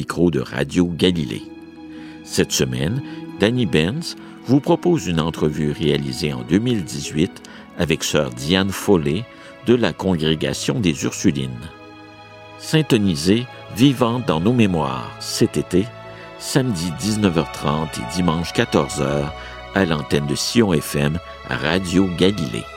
micro de Radio Galilée. Cette semaine, Danny Benz vous propose une entrevue réalisée en 2018 avec sœur Diane Follet de la Congrégation des Ursulines. Syntonisez Vivante dans nos mémoires cet été, samedi 19h30 et dimanche 14h à l'antenne de Sion FM à Radio Galilée.